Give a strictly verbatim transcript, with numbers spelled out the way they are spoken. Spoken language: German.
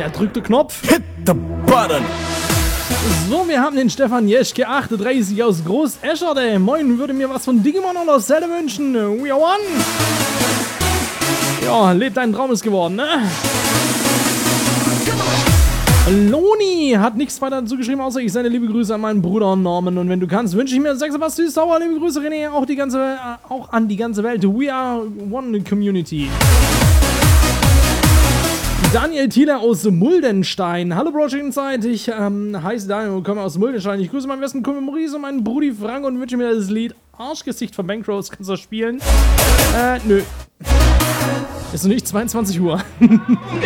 Wer drückt den Knopf? Hit the button! So, wir haben den Stefan Jeschke, achtunddreißig aus Groß-Escherde. Moin, würde mir was von Digimon oder Zelda wünschen. We are one! Ja, lebt ein Traum ist geworden, ne? Loni hat nichts weiter dazu geschrieben, außer ich sende liebe Grüße an meinen Bruder Norman. Und wenn du kannst, wünsche ich mir sechs was süß sauer. Liebe Grüße, René, auch, die ganze, äh, auch an die ganze Welt. We are one community. Daniel Thieler aus Muldenstein. Hallo Project Insight, ich ähm, heiße Daniel und komme aus Muldenstein. Ich grüße meinen besten Kumpel Maurice und meinen Brudi Frank und wünsche mir das Lied Arschgesicht von Bankrose. Kannst du das spielen? Äh, nö. Ist noch nicht zweiundzwanzig Uhr.